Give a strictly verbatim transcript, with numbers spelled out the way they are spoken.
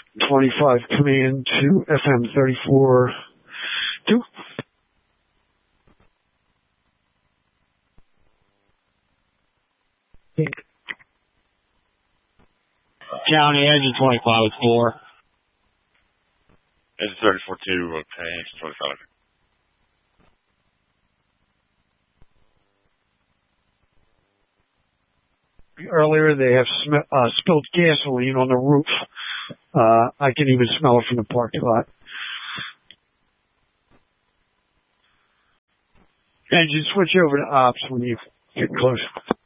twenty-five coming in to F M thirty-four two. County, engine twenty-five with four. Engine thirty-four two, okay, engine twenty-five. Earlier, they have sm- uh, spilled gasoline on the roof. Uh, I can even smell it from the parking lot. Engine switch over to ops when you get close.